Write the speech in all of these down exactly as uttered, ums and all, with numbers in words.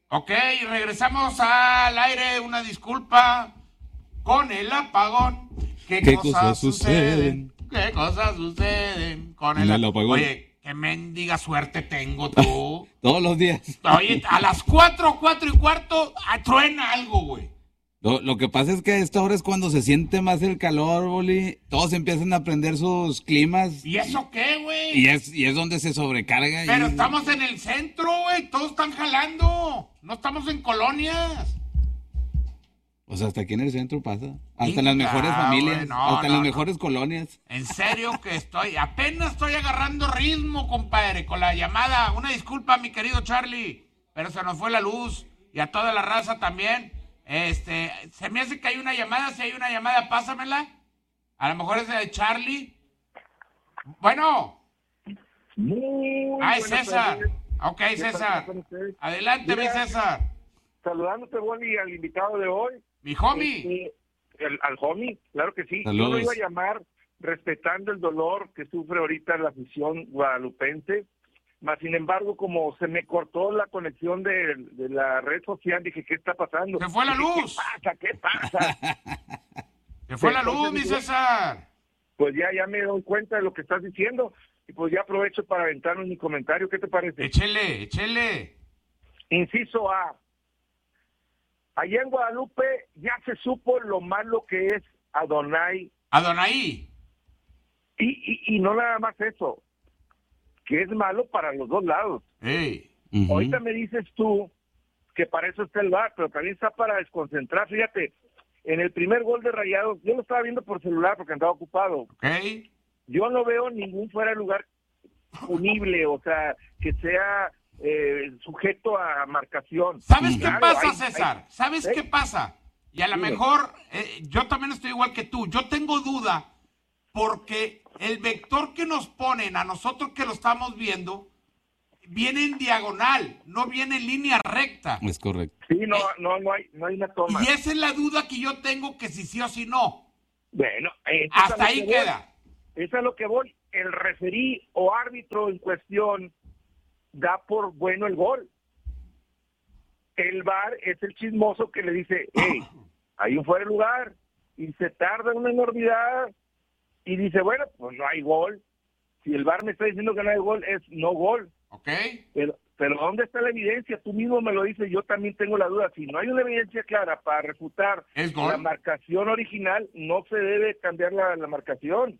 Ok, regresamos al aire. Una disculpa con el apagón. ¿Qué, ¿Qué cosas, cosas suceden? suceden? ¿Qué cosas suceden con En el, el ap- apagón. Oye, qué mendiga suerte tengo tú. Todos los días. Oye, a las cuatro, cuatro y cuarto, ah, truena algo, güey. Lo, lo que pasa es que a esta hora es cuando se siente más el calor, Boli. Todos empiezan a prender sus climas. ¿Y eso qué, Y güey? es, y es donde se sobrecarga. y- Pero estamos en el centro, güey. Todos están jalando. No estamos en colonias. Pues hasta aquí en el centro pasa. Hasta en las Inga, mejores familias. güey, no, hasta en no, las no. mejores colonias. En serio que estoy, apenas estoy agarrando ritmo, compadre, con la llamada. Una disculpa, mi querido Charlie, pero se nos fue la luz y a toda la raza también. Este, se me hace que hay una llamada. Si hay una llamada, pásamela. A lo mejor es de Charlie. Bueno, Muy ay, buenas César. tardes. Ok, ¿Qué tal? César. ¿Cómo están ustedes? Adelante, mi Mira, César. Saludándote, Boli, al invitado de hoy, Mi homie. este, el- al homie, claro que sí. Yo Saludos. lo iba a llamar respetando el dolor que sufre ahorita la afición guadalupense, mas sin embargo, como se me cortó la conexión de, de la red social, dije, ¿qué está pasando? Se fue la Dije, luz. ¿Qué pasa? ¿Qué pasa? Se fue la Entonces, luz, mi digo, César. Pues ya, ya me doy cuenta de lo que estás diciendo y pues ya aprovecho para aventarme mi comentario. ¿Qué te parece? Échele, échele. Inciso A. Allá en Guadalupe ya se supo lo malo que es Adonai. Adonai. Y, y, y no nada más eso, que es malo para los dos lados. Ey. Ujú. Ahorita me dices tú que para eso está el V A R, pero también está para desconcentrar. Fíjate, en el primer gol de Rayados, yo lo estaba viendo por celular porque andaba ocupado. Ok. Yo no veo ningún fuera de lugar punible, o sea, que sea eh, sujeto a marcación. ¿Sabes Y qué claro, pasa, hay- César? hay- ¿Sabes ¿Eh? qué pasa? Y a lo Dime. mejor eh, yo también estoy igual que tú. Yo tengo duda porque el vector que nos ponen a nosotros que lo estamos viendo viene en diagonal, no viene en línea recta. Es correcto. Sí, no, no, no hay, no hay una toma. Y esa es la duda que yo tengo, que si sí o si no. Bueno, eso es a Hasta lo ahí que voy. queda. Eso es a lo que voy. El referí o árbitro en cuestión da por bueno el gol. El V A R es el chismoso que le dice, hey, hay un fuera de lugar, y se tarda una enormidad, y dice, bueno, pues no hay gol. Si el V A R me está diciendo que no hay gol, es no gol. ¿Ok? Pero, pero ¿dónde está la evidencia? Tú mismo me lo dices, yo también tengo la duda. Si no hay una evidencia clara para refutar ¿Es gol? la marcación original, no se debe cambiar la, la marcación.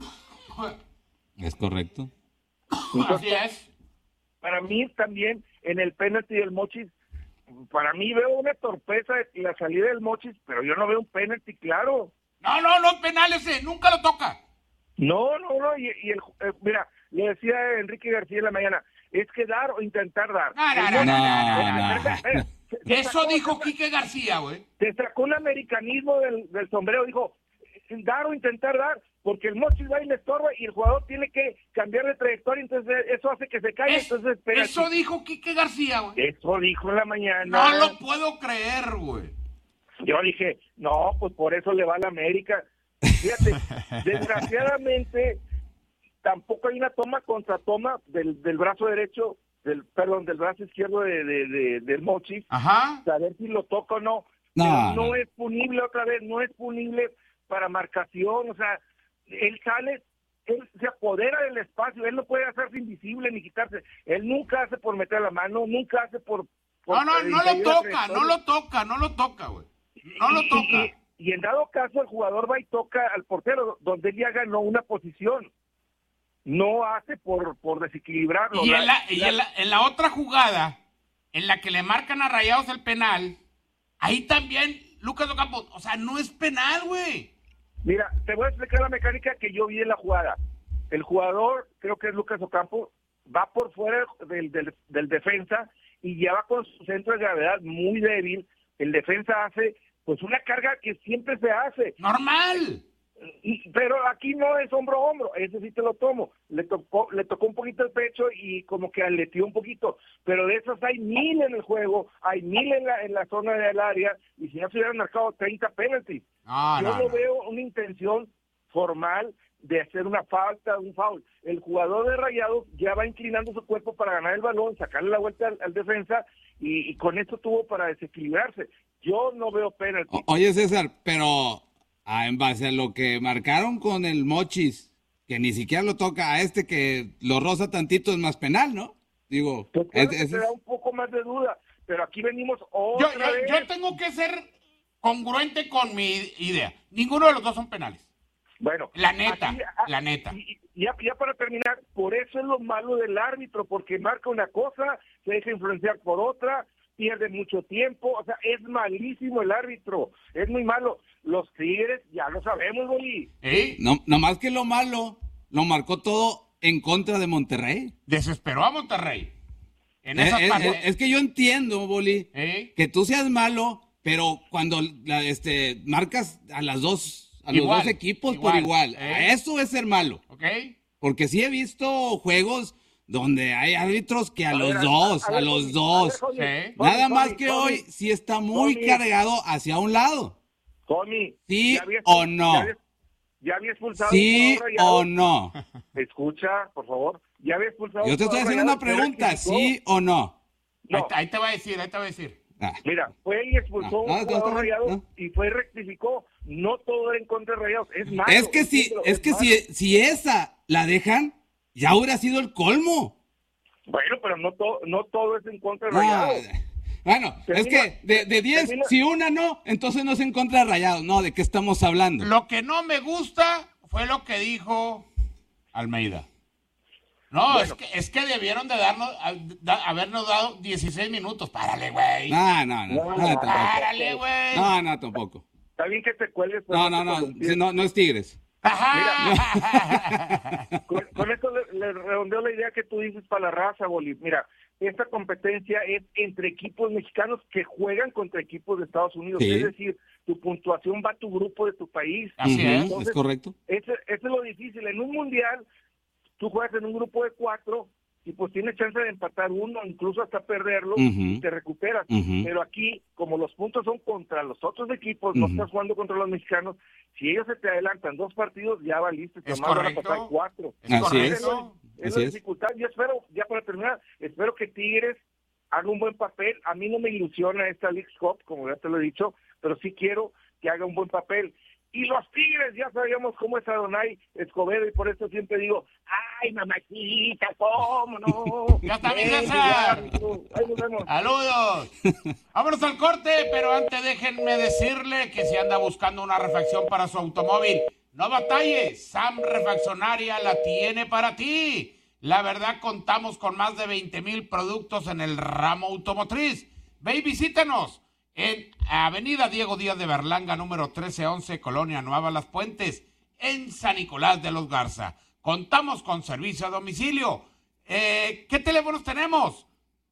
Es correcto. Así es. Para mí también, en el penalti del Mochis, para mí veo una torpeza en la salida del Mochis, pero yo no veo un penalti claro. No, no, no, penal ese, nunca lo toca. No, no, no, y, y el, eh, mira, le decía a Enrique García en la mañana, es que dar o intentar dar. No, no, El no, Mochis- no, no, no, Espera, espera, se- se Eso sacó- dijo se- Quique García, güey. Se sacó un americanismo del, del sombrero, dijo, dar o intentar dar, porque el Mochis va y le estorba y el jugador tiene que cambiar de trayectoria, entonces eso hace que se caiga, Es- entonces espera. eso dijo Quique García, güey. Eso dijo en la mañana. No lo puedo creer, güey. Yo dije, no, pues por eso le va a la América. Fíjate, desgraciadamente tampoco hay una toma contra toma del, del brazo derecho, del perdón, del brazo izquierdo de, de, de- del Mochis, Ajá. saber si lo toca o no. No, Pero no no. es punible otra vez, no es punible para marcación, o sea, él sale, él se apodera del espacio, él no puede hacerse invisible ni quitarse, él nunca hace por meter la mano, nunca hace por... por No, no, no lo impedir la toca, trayectoria. no lo toca, no lo toca, güey. No lo Y- toca. Y, y en dado caso el jugador va y toca al portero, donde él ya ganó una posición. No hace por, por desequilibrarlo. Y en la, La- y la- en la, en la otra jugada, en la que le marcan a Rayados el penal, ahí también Lucas Ocampo, o sea, no es penal, güey. Mira, te voy a explicar la mecánica que yo vi en la jugada. El jugador, creo que es Lucas Ocampo, va por fuera del, del, del defensa y ya va con su centro de gravedad muy débil. El defensa hace pues una carga que siempre se hace. Normal. Y- pero aquí no es hombro a hombro, ese sí te lo tomo. Le tocó, le tocó un poquito el pecho y como que aleteó un poquito, pero de esos hay mil en el juego, hay mil en la, en la zona del área, y si no se hubieran marcado treinta penaltis. No, Yo no, no, no. veo una intención formal de hacer una falta, un foul. El jugador de Rayados ya va inclinando su cuerpo para ganar el balón, sacarle la vuelta al, al defensa, y, y con esto tuvo para desequilibrarse. Yo no veo penalti. O- Oye, César, pero ah, en base a lo que marcaron con el Mochis, que ni siquiera lo toca a este que lo roza tantito, es más penal, ¿no? Digo, Pues claro es- que es- te da un poco más de duda, pero aquí venimos Yo, otra yo, vez. yo tengo que ser congruente con mi idea. Ninguno de los dos son penales. Bueno, La neta, aquí, ah, la neta. Y, y ya, ya para terminar, por eso es lo malo del árbitro, porque marca una cosa, se deja influenciar por otra, pierde mucho tiempo, o sea, es malísimo el árbitro, es muy malo. Los Tigres, ya lo sabemos, Boli. ¿Eh? no, nomás que lo malo, lo marcó todo en contra de Monterrey. Desesperó a Monterrey. En Eh, esas eh, partes. eh, es que yo entiendo, Boli, ¿Eh? que tú seas malo, pero cuando la, este, marcas a las dos, a Igual, los dos equipos igual, por igual, ¿eh? eso es ser malo. ¿Ok? Porque sí he visto juegos donde hay árbitros que a, A los ver, a- dos, a a, ver, los Tommy, dos. a ver, Tommy, Sí. Tommy, Nada más Tommy, que Tommy, hoy sí está muy Tommy. cargado hacia un lado. Tommy, ¿Sí ya había- o no? Ya había, ya había expulsado ¿Sí un jugador Rayado. o no? Escucha, por favor. Ya había expulsado Yo te un estoy jugador haciendo una Rayado, pregunta, se rectificó. ¿sí o no? No. Ahí, te- ahí te va a decir, ahí te va a decir. Ah, Mira, fue y expulsó No, a no, un jugador no, no, Rayado no. y fue y rectificó. No todo era en contra de Rayados, es malo. Es que si, entiéndelo, es que malo. si, si esa la dejan, ya hubiera sido el colmo. Bueno, pero no todo, no todo es en contra de Ah, Rayados. bueno, es Termina- que de, de diez, termina- si una no, entonces no es en contra de Rayados. No, ¿de qué estamos hablando? Lo que no me gusta fue lo que dijo Almeida. No, Bueno. es que es que debieron de darnos a- da- habernos dado dieciséis minutos. Párale, güey. No, no, no, No, no, no, tampoco. Párale, güey. No, no, tampoco. Está bien que te cuelgues. pero No, no, te no, columpies. si no, no es Tigres. Ajá. Con, con esto le, le redondeo la idea que tú dices para la raza, Boli. Mira, esta competencia es entre equipos mexicanos que juegan contra equipos de Estados Unidos. Sí. Es decir, tu puntuación va a tu grupo de tu país. Así Ujú, es. Entonces, es correcto. Ese, ese es lo difícil. En un mundial, tú juegas en un grupo de cuatro y pues tienes chance de empatar uno, incluso hasta perderlo, Ujú. y te recuperas. Ujú. Pero aquí, como los puntos son contra los otros equipos, no Ujú. estás jugando contra los mexicanos, si ellos se te adelantan dos partidos, ya valiste, te Es van a correcto. pasar cuatro. Es Así correcto. Es Así la es. dificultad. Yo espero, ya para terminar, espero que Tigres haga un buen papel. A mí no me ilusiona esta Leagues Cup, como ya te lo he dicho, pero sí quiero que haga un buen papel. Y los Tigres, ya sabíamos cómo es Adonai Escobedo, y por eso siempre digo, ay, mamacita, cómo no. Ya está, mi Ven, César. Eduardo. Ahí nos vemos. Saludos. Vámonos al corte, pero antes déjenme decirle que si anda buscando una refacción para su automóvil, no batalle, Sam Refaccionaria la tiene para ti. La verdad, contamos con más de veinte mil productos en el ramo automotriz. Ve y visítanos en Avenida Diego Díaz de Berlanga, número trece once, Colonia Nueva Las Puentes, en San Nicolás de los Garza. Contamos con servicio a domicilio. Eh, ¿Qué teléfonos tenemos?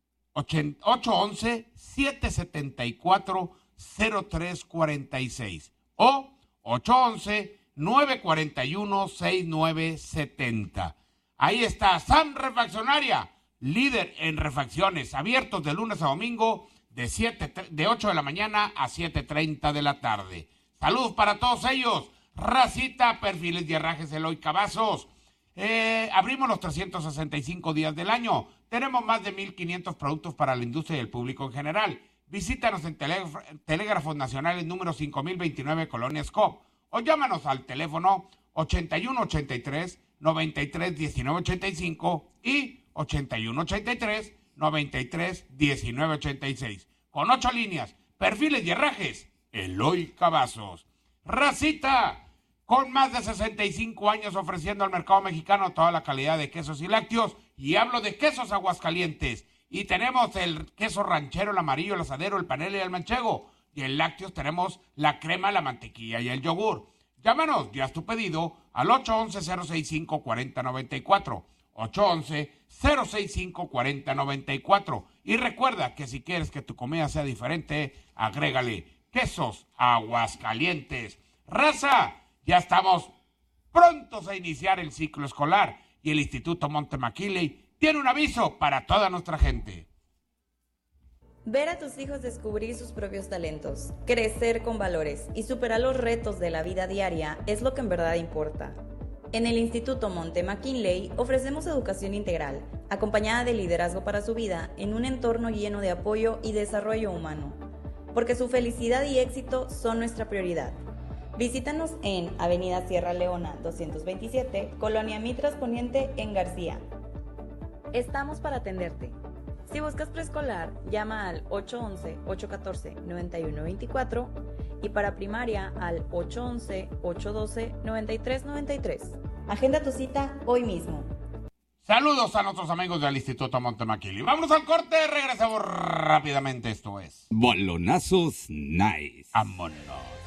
ocho once, siete setenta y cuatro, cero tres cuarenta y seis o ocho once, nueve cuarenta y uno, sesenta y nueve setenta. Ahí está Sam Refaccionaria, líder en refacciones, abiertos de lunes a domingo de, siete, de ocho de la mañana a siete treinta de la tarde. Saludos para todos ellos. Racita, Perfiles y Herrajes Eloy Cavazos. Eh, abrimos los trescientos sesenta y cinco días del año. Tenemos más de mil quinientos productos para la industria y el público en general. Visítanos en Telégrafos Telégrafos Nacionales número cinco mil veintinueve, Colonia Scop. O llámanos al teléfono ochenta y uno ochenta y tres, noventa y tres, diecinueve ochenta y cinco y ochenta y uno ochenta y tres, noventa y tres, diecinueve ochenta y seis. Con ocho líneas, Perfiles y Herrajes Eloy Cavazos. Racita, con más de sesenta y cinco años ofreciendo al mercado mexicano toda la calidad de quesos y lácteos, y hablo de quesos Aguascalientes. Y tenemos el queso ranchero, el amarillo, el asadero, el panela y el manchego. Y en lácteos tenemos la crema, la mantequilla y el yogur. Llámanos, ya es tu pedido, al ocho once, cero sesenta y cinco, cuarenta noventa y cuatro. ocho once, cero sesenta y cinco, cuarenta noventa y cuatro. Y recuerda que si quieres que tu comida sea diferente, agrégale quesos Aguascalientes. Raza, ya estamos prontos a iniciar el ciclo escolar y el Instituto Monte McKinley tiene un aviso para toda nuestra gente. Ver a tus hijos descubrir sus propios talentos, crecer con valores y superar los retos de la vida diaria es lo que en verdad importa. En el Instituto Monte McKinley ofrecemos educación integral, acompañada de liderazgo para su vida en un entorno lleno de apoyo y desarrollo humano, porque su felicidad y éxito son nuestra prioridad. Visítanos en Avenida Sierra Leona doscientos veintisiete, Colonia Mitras Poniente, en García. Estamos para atenderte. Si buscas preescolar, llama al ocho once, ocho catorce, noventa y uno veinticuatro y para primaria al ocho once, ocho doce, noventa y tres noventa y tres. Agenda tu cita hoy mismo. Saludos a nuestros amigos del Instituto Monte McKinley. Vámonos al corte, regresamos rápidamente. Esto es Bolonazos Nice. Vámonos.